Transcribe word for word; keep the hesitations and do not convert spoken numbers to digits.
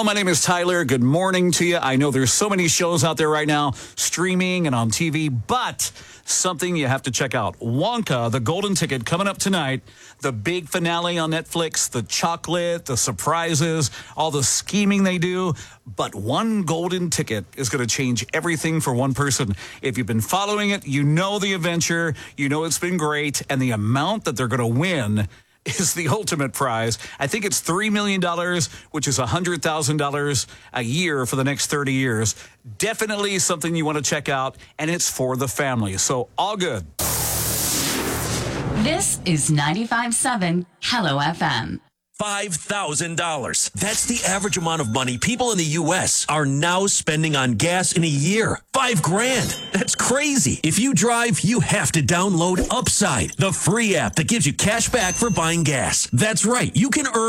my name is Tyler. Good morning to you. I know there's so many shows out there right now, streaming and on T V, but something you have to check out. Wonka, the Golden Ticket, coming up tonight. The big finale on Netflix, the chocolate, the surprises, all the scheming they do. But one golden ticket is going to change everything for one person. If you've been following it, you know the adventure, you know it's been great, and the amount that they're going to win is the ultimate prize. I think it's three million dollars, which is one hundred thousand dollars a year for the next thirty years. Definitely something you want to check out, and it's for the family. So all good. This is ninety-five point seven Hello F M. five thousand dollars. That's the average amount of money people in the U S are now spending on gas in a year. Five grand. That's crazy. If you drive, you have to download Upside, the free app that gives you cash back for buying gas. That's right. You can earn